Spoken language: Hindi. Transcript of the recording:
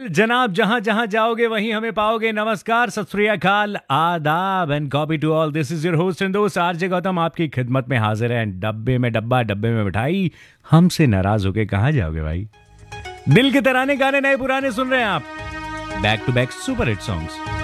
जनाब, जहां जहां जाओगे वहीं हमें पाओगे। नमस्कार, सत श्री अकाल, आदाब and copy to all. This is your host and दोस्त आरजे गौतम आपकी खिदमत में हाजिर है। डब्बे में डब्बा, डब्बे में मिठाई, हमसे नाराज होके कहां जाओगे भाई। दिल के तराने गाने नए पुराने सुन रहे हैं आप, back to back super hit songs.